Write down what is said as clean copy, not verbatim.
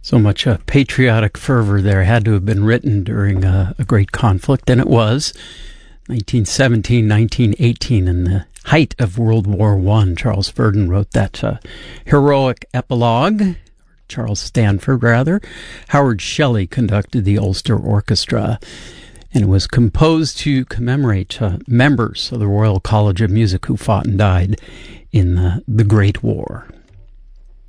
So much patriotic fervor there had to have been written during a great conflict, and it was. 1917, 1918, in the height of World War I, Charles Verdon wrote that heroic epilogue. Charles Stanford, rather. Howard Shelley conducted the Ulster Orchestra, and it was composed to commemorate members of the Royal College of Music who fought and died in the Great War.